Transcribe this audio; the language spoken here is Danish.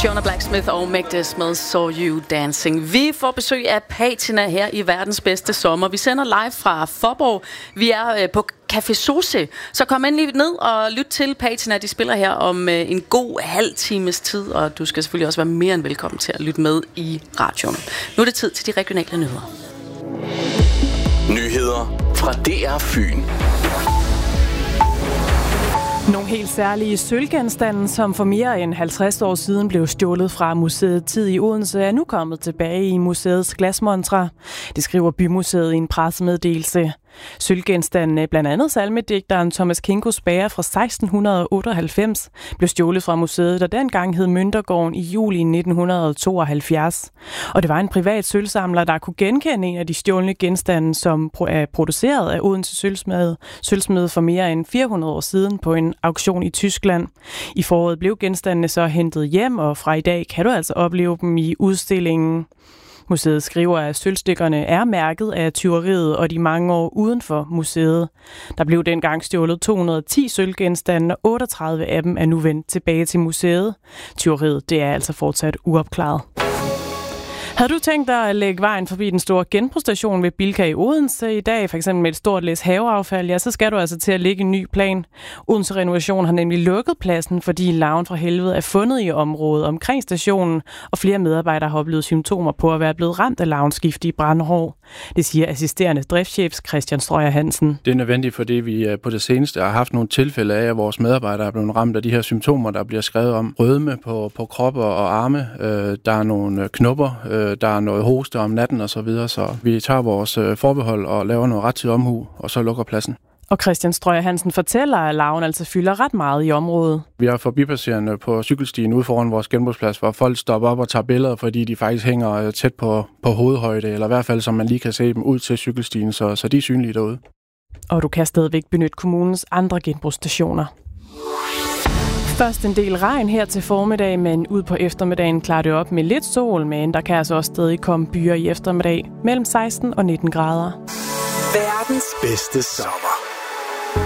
Jonah Blacksmith og Magdes med Saw You Dancing. Vi får besøg af Patina her i verdens bedste sommer. Vi sender live fra Faaborg. Vi er på Café Sose. Så kom endelig ned og lyt til Patina. De spiller her om en god halv times tid, og du skal selvfølgelig også være mere end velkommen til at lytte med i radioen. Nu er det tid til de regionale nyheder. Nyheder fra DR Fyn. Nogle helt særlige sølvgenstande, som for mere end 50 år siden blev stjålet fra museet Tid i Odense, er nu kommet tilbage i museets glasmontre. Det skriver Bymuseet i en pressemeddelelse. Sølvgenstandene, blandt andet salmedigteren Thomas Kinkos Bager fra 1698, blev stjålet fra museet, der dengang hed Møntergården i juli 1972. Og det var en privat sølvsamler, der kunne genkende en af de stjålne genstande, som er produceret af Odense Sølvsmed for mere end 400 år siden på en auktion i Tyskland. I foråret blev genstandene så hentet hjem, og fra i dag kan du altså opleve dem i udstillingen. Museet skriver, at sølvstikkerne er mærket af tyveriet og de mange år uden for museet. Der blev dengang stjålet 210 sølvgenstande, og 38 af dem er nu vendt tilbage til museet. Tyveriet, det er altså fortsat uopklaret. Havde du tænkt dig at lægge vejen forbi den store genbrugsstation ved Bilka i Odense i dag, f.eks. med et stort læs haveaffald, ja, så skal du altså til at lægge en ny plan. Odense Renovation har nemlig lukket pladsen, fordi larven fra helvede er fundet i området omkring stationen, og flere medarbejdere har oplevet symptomer på at være blevet ramt af larvensgiftige brandhår. Det siger assisterende driftschef Christian Strøyer Hansen. Det er nødvendigt, fordi vi på det seneste har haft nogle tilfælde af, at vores medarbejdere er blevet ramt af de her symptomer, der bliver skrevet om rødme på krop og arme. Der er nogle knopper, der er noget hoste om natten og så videre, så vi tager vores forbehold og laver noget rettidig omhu, og så lukker pladsen. Og Christian Strøyer Hansen fortæller, at larven altså fylder ret meget i området. Vi har forbipasserende på cykelstien ude foran vores genbrugsplads, hvor folk stopper op og tager billeder, fordi de faktisk hænger tæt på hovedhøjde, eller i hvert fald, så man lige kan se dem ud til cykelstien, så de er synlige derude. Og du kan stadigvæk benytte kommunens andre genbrugsstationer. Først en del regn her til formiddag, men ud på eftermiddagen klarer det op med lidt sol, men der kan altså også stadig komme byer i eftermiddag mellem 16 og 19 grader. Verdens bedste sommer.